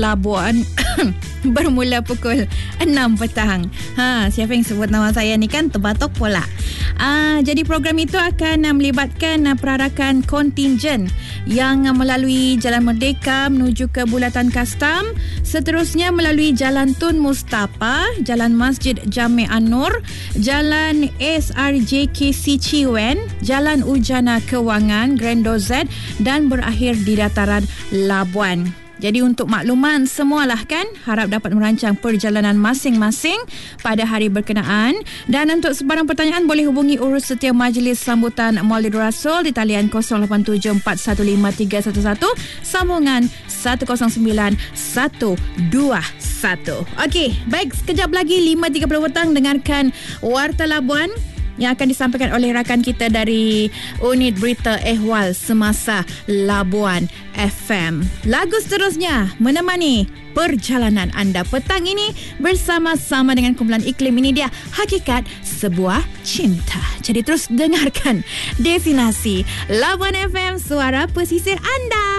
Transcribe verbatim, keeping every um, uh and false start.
Labuan bermula pukul enam petang. Ha, siapa yang sebut nama saya ni kan terbatuk pula. Uh, jadi program itu akan uh, melibatkan uh, perarakan kontingen yang uh, melalui Jalan Merdeka menuju ke Bulatan Kastam, seterusnya melalui Jalan Tun Mustafa, Jalan Masjid Jami' An-Nur, Jalan S R J K C Ciwen, Jalan Ujana Kewangan, Grando Z dan berakhir di dataran Labuan. Jadi untuk makluman semualah kan, harap dapat merancang perjalanan masing-masing pada hari berkenaan. Dan untuk sebarang pertanyaan boleh hubungi urus setia Majlis Sambutan Maulid Rasul di talian kosong lapan tujuh empat satu lima tiga satu satu sambungan satu kosong sembilan satu dua satu. Okey, baik, sekejap lagi lima tiga puluh petang dengarkan Warta Labuan yang akan disampaikan oleh rakan kita dari Unit Berita Ehwal Semasa Labuan F M. Lagu seterusnya menemani perjalanan anda petang ini bersama-sama dengan kumpulan iklim. Ini dia Hakikat Sebuah Cinta. Jadi terus dengarkan Destinasi Labuan F M, suara pesisir anda.